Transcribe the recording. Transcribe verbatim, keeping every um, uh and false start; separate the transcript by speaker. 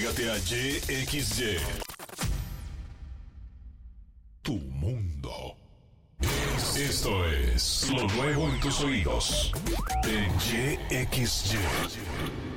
Speaker 1: Cámbiate a Y X Y. Tu mundo. Esto es lo nuevo en tus oídos. En Y X Y.